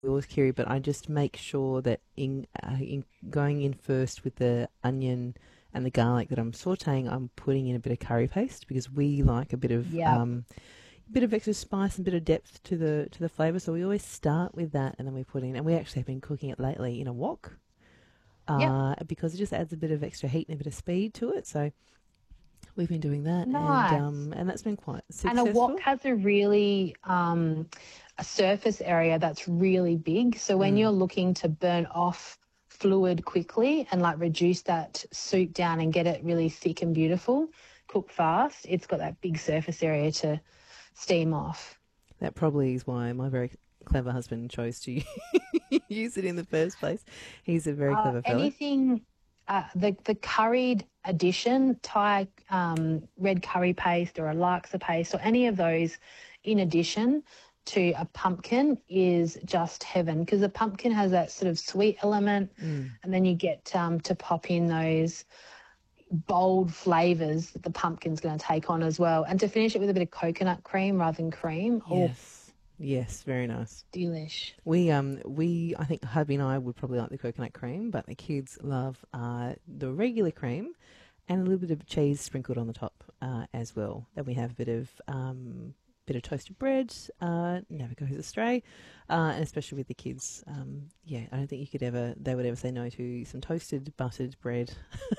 yours, Kiri, but I just make sure that in going in first with the onion and the garlic that I'm sautéing, I'm putting in a bit of curry paste because we like Yep. a bit of extra spice and a bit of depth to the flavour. So we always start with that and then we put in, and we actually have been cooking it lately in a wok Yep. because it just adds a bit of extra heat and a bit of speed to it. So we've been doing that, Nice. and that's been quite And a wok successful. has a really a surface area that's really big. So when Mm. you're looking to burn off fluid quickly and like reduce that soup down and get it really thick and beautiful, cook fast, it's got that big surface area to steam off. That probably is why my very clever husband chose to use it in the first place. He's a very clever fellow. Anything, the curried addition, Thai red curry paste or a laksa paste or any of those in addition to a pumpkin is just heaven because the pumpkin has that sort of sweet element, Mm. and then you get to pop in those bold flavors that the pumpkin's going to take on as well. And to finish it with a bit of coconut cream rather than cream. Oh, Yes. Yes, very nice. delish. I think hubby and I would probably like the coconut cream, but the kids love the regular cream and a little bit of cheese sprinkled on the top as well. Then we have a bit of toasted bread, never goes astray, and especially with the kids. Yeah, I don't think they would ever say no to some toasted buttered bread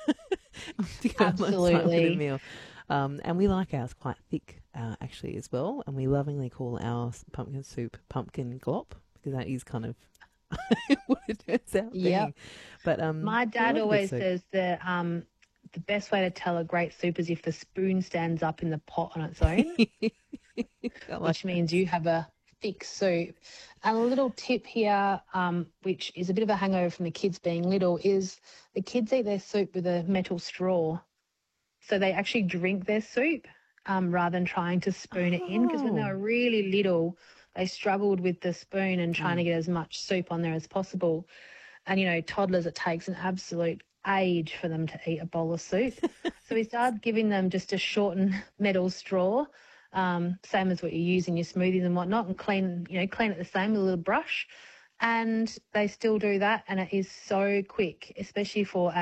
to go alongside with a Absolutely. meal. And we like ours quite thick, actually, as well. And we lovingly call our pumpkin soup pumpkin glop because that is kind of what it turns out Yep. being. But My we dad love a good always soup. says that the best way to tell a great soup is if the spoon stands up in the pot on its own, I like which means that. you have a thick soup. And a little tip here, which is a bit of a hangover from the kids being little, is the kids eat their soup with a metal straw. So they actually drink their soup rather than trying to spoon it in. Because when they Oh, were really little, they struggled with the spoon and trying to mm. get as much soup on there as possible. And, you know, toddlers, it takes an absolute age for them to eat a bowl of soup. So we started giving them just a shortened metal straw, same as what you use in your smoothies and whatnot, and clean it the same with a little brush. And they still do that. And it is so quick, especially for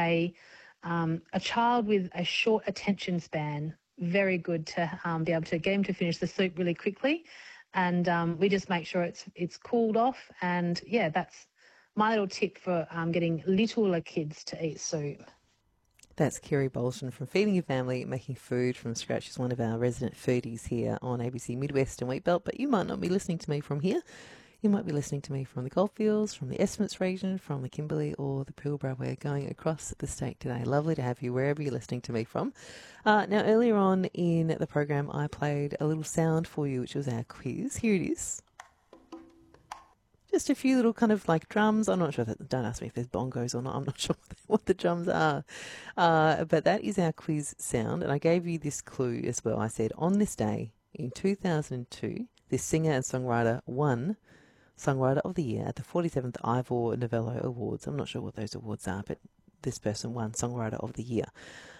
a child with a short attention span. Very good to be able to get him to finish the soup really quickly. And we just make sure it's cooled off. And yeah, that's my little tip for getting littler kids to eat soup. That's Kerry Bolton from Feeding Your Family, Making Food from Scratch. She's one of our resident foodies here on ABC Midwest and Wheatbelt, but you might not be listening to me from here. You might be listening to me from the Goldfields, from the Estimates region, from the Kimberley or the Pilbara. We're going across the state today. Lovely to have you wherever you're listening to me from. Now, earlier on in the program, I played a little sound for you, which was our quiz. Here it is. Just a few little kind of like drums. I'm not sure don't ask me if there's bongos or not. I'm not sure what the drums are. But that is our quiz sound. And I gave you this clue as well. I said, on this day in 2002, this singer and songwriter won Songwriter of the Year at the 47th Ivor Novello Awards. I'm not sure what those awards are, but this person won Songwriter of the Year.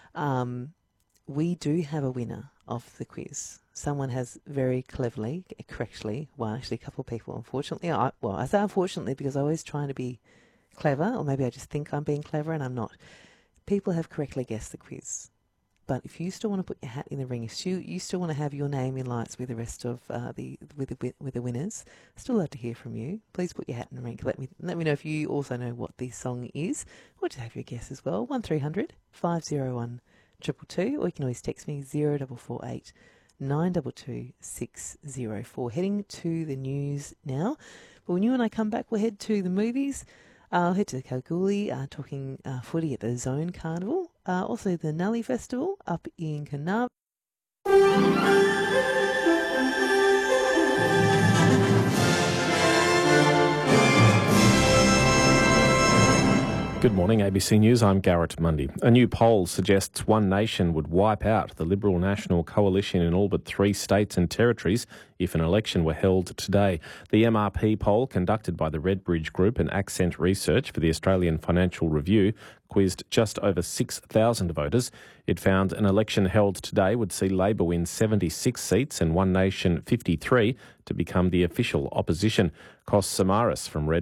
We do have a winner of the quiz. Someone has very cleverly, correctly, well, actually, a couple of people, unfortunately. I say unfortunately because I always try to be clever, or maybe I just think I'm being clever and I'm not. People have correctly guessed the quiz. But if you still want to put your hat in the ring, if you still want to have your name in lights with the rest of with the winners, still love to hear from you. Please put your hat in the ring. Let me know if you also know what the song is, or just have your guess as well. 1300 501 222, or you can always text me 0448 922 604. Heading to the news now. But when you and I come back, we'll head to the movies. I'll head to the Kalgoorlie, talking footy at the Zone Carnival. Also the Nully Festival up in Carnarvon. Good morning, ABC News. I'm Garrett Mundy. A new poll suggests One Nation would wipe out the Liberal National Coalition in all but 3 states and territories if an election were held today. The MRP poll, conducted by the Redbridge Group and Accent Research for the Australian Financial Review, quizzed just over 6,000 voters. It found an election held today would see Labor win 76 seats and One Nation 53 to become the official opposition. Kos Samaras from Red